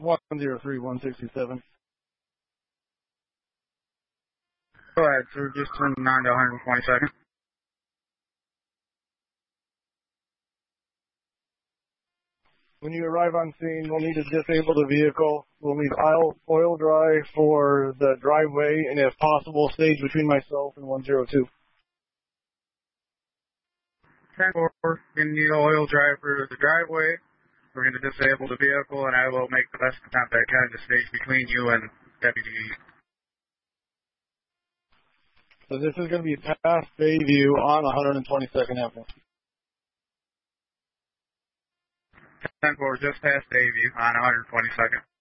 103-167. Go ahead, sir. Just turn 9 to 122nd. When you arrive on scene, we'll need to disable the vehicle. We'll need oil dry for the driveway, and if possible, stage between myself and 102. 10-4, in the oil dry for the driveway. We're going to disable the vehicle, and I will make the best attempt I can to stage between you and Deputy. So this is going to be past Bayview on 122nd Avenue. 10-4, just past Bayview on 122nd.